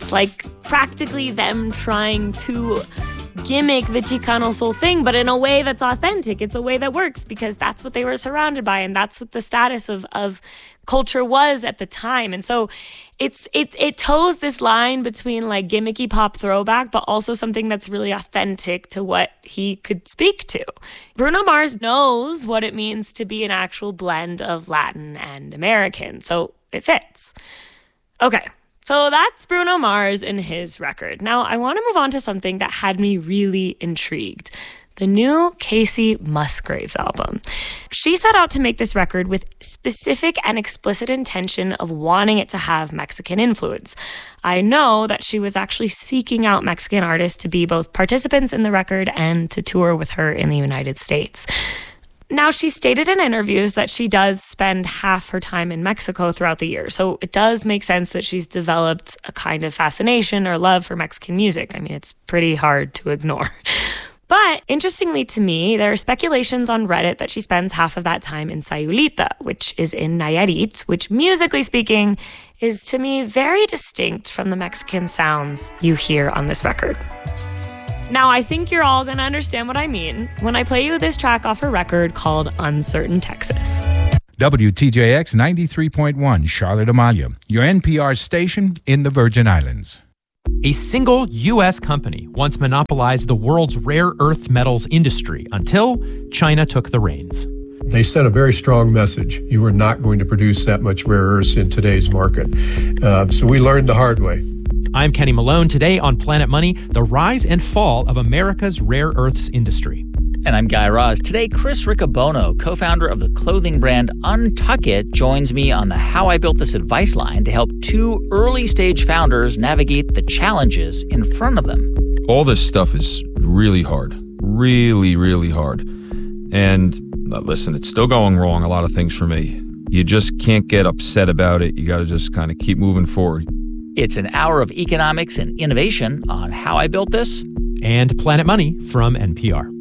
It's like practically them trying to gimmick the Chicano soul thing, but in a way that's authentic. It's a way that works because that's what they were surrounded by, and that's what the status of culture was at the time. And so it toes this line between like gimmicky pop throwback, but also something that's really authentic to what he could speak to. Bruno Mars knows what it means to be an actual blend of Latin and American, so it fits. Okay. So that's Bruno Mars and his record. Now, I want to move on to something that had me really intrigued. The new Kacey Musgraves album. She set out to make this record with specific and explicit intention of wanting it to have Mexican influence. I know that she was actually seeking out Mexican artists to be both participants in the record and to tour with her in the United States. Now, she stated in interviews that she does spend half her time in Mexico throughout the year, so it does make sense that she's developed a kind of fascination or love for Mexican music. I mean, it's pretty hard to ignore. But interestingly to me, there are speculations on Reddit that she spends half of that time in Sayulita, which is in Nayarit, which musically speaking is to me very distinct from the Mexican sounds you hear on this record. Now, I think you're all going to understand what I mean when I play you this track off her record called Uncertain Texas. WTJX 93.1, Charlotte Amalia, your NPR station in the Virgin Islands. A single U.S. company once monopolized the world's rare earth metals industry until China took the reins. They sent a very strong message. You are not going to produce that much rare earths in today's market. So we learned the hard way. I'm Kenny Malone. Today on Planet Money, the rise and fall of America's rare earths industry. And I'm Guy Raz. Today, Chris Riccobono, co-founder of the clothing brand Untuck It, joins me on the How I Built This advice line to help two early-stage founders navigate the challenges in front of them. All this stuff is really hard. Really, really hard. And listen, it's still going wrong, a lot of things for me. You just can't get upset about it. You got to just kind of keep moving forward. It's an hour of economics and innovation on How I Built This and Planet Money from NPR.